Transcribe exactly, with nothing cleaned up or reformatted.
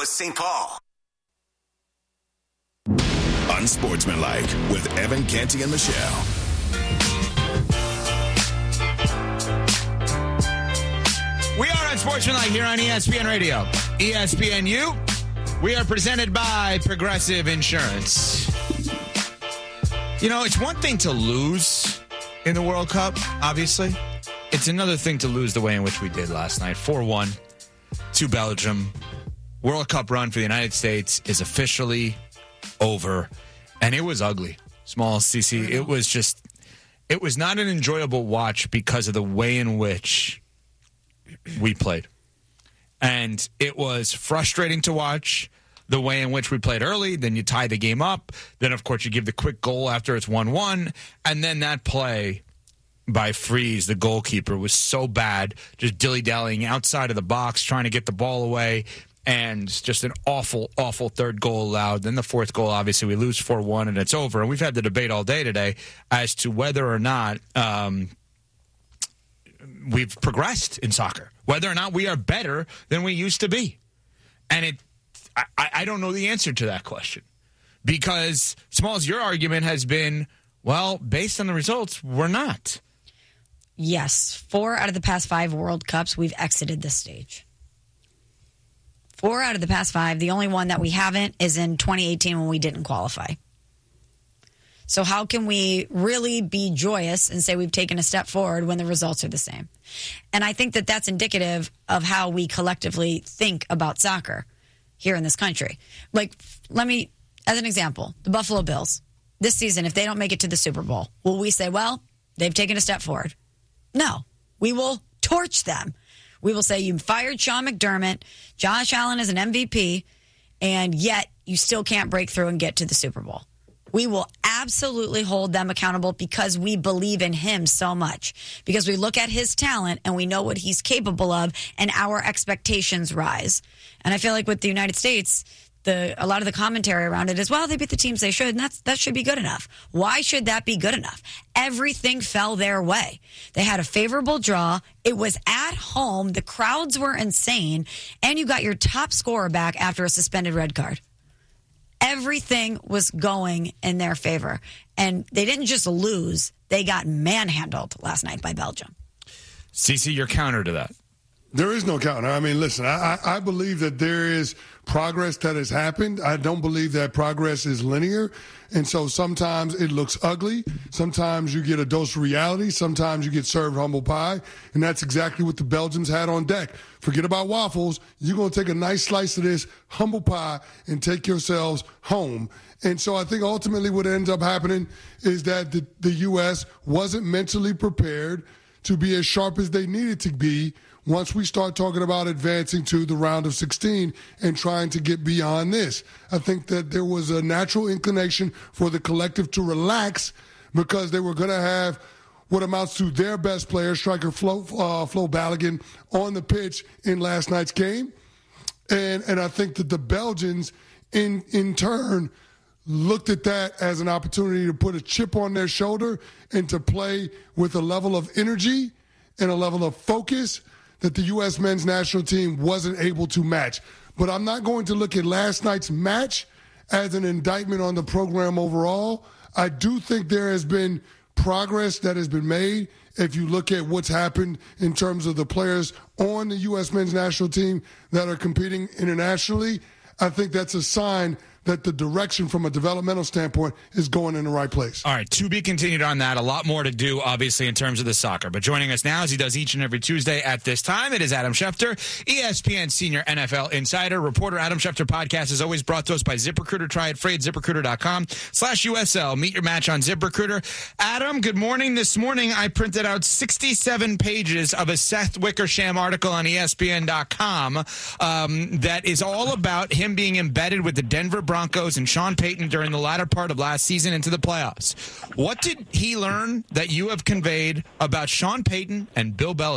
Saint Paul. Unsportsmanlike with Evan Canty and Michelle. We are Unsportsmanlike here on E S P N Radio. E S P N U. We are presented by Progressive Insurance. You know, it's one thing to lose in the World Cup, obviously. It's another thing to lose the way in which we did last night. four one to Belgium. World Cup run for the United States is officially over. And it was ugly. Small C C. It was just, it was not an enjoyable watch because of the way in which we played. And it was frustrating to watch the way in which we played early. Then you tie the game up. Then, of course, you give the quick goal after it's one one. And then that play by Freeze, the goalkeeper, was so bad, just dilly-dallying outside of the box, trying to get the ball away, and just an awful, awful third goal allowed. Then the fourth goal, obviously, we lose four one, and it's over. And we've had the debate all day today as to whether or not um, we've progressed in soccer, whether or not we are better than we used to be. And it, I, I don't know the answer to that question. Because, Smalls, your argument has been, well, based on the results, we're not. Yes. Four out of the past five World Cups, we've exited this stage. Four out of the past five. The only one that we haven't is in twenty eighteen when we didn't qualify. So how can we really be joyous and say we've taken a step forward when the results are the same? And I think that that's indicative of how we collectively think about soccer here in this country. Like, let me, as an example, the Buffalo Bills. This season, if they don't make it to the Super Bowl, will we say, well, they've taken a step forward? No. We will torch them. We will say, you fired Sean McDermott, Josh Allen is an M V P, and yet you still can't break through and get to the Super Bowl. We will absolutely hold them accountable because we believe in him so much. Because we look at his talent and we know what he's capable of, and our expectations rise. And I feel like with the United States, the a lot of the commentary around it is, well, they beat the teams they should, and that's, that should be good enough. Why should that be good enough? Everything fell their way. They had a favorable draw. It was at home. The crowds were insane. And you got your top scorer back after a suspended red card. Everything was going in their favor. And they didn't just lose. They got manhandled last night by Belgium. Cece, your counter to that. There is no counter. I mean, listen, I, I believe that there is progress that has happened. I don't believe that progress is linear. And so sometimes it looks ugly. Sometimes you get a dose of reality. Sometimes you get served humble pie. And that's exactly what the Belgians had on deck. Forget about waffles. You're going to take a nice slice of this humble pie and take yourselves home. And so I think ultimately what ends up happening is that the, the U S wasn't mentally prepared to be as sharp as they needed to be once we start talking about advancing to the round of sixteen and trying to get beyond this. I think that there was a natural inclination for the collective to relax because they were going to have what amounts to their best player, striker Flo, uh, Flo Balogun, on the pitch in last night's game. And and I think that the Belgians, in in turn, looked at that as an opportunity to put a chip on their shoulder and to play with a level of energy and a level of focus that the U S men's national team wasn't able to match. But I'm not going to look at last night's match as an indictment on the program overall. I do think there has been progress that has been made if you look at what's happened in terms of the players on the U S men's national team that are competing internationally. I think that's a sign that the direction from a developmental standpoint is going in the right place. All right, to be continued on that. A lot more to do, obviously, in terms of the soccer. But joining us now, as he does each and every Tuesday at this time, it is Adam Schefter, E S P N senior N F L insider, reporter. Adam Schefter podcast is always brought to us by ZipRecruiter. Try it free at ZipRecruiter.com slash USL. Meet your match on ZipRecruiter. Adam, good morning. This morning, I printed out sixty-seven pages of a Seth Wickersham article on E S P N dot com um, that is all about him being embedded with the Denver Broncos and Sean Payton during the latter part of last season into the playoffs. What did he learn that you have conveyed about Sean Payton and Bill Belichick?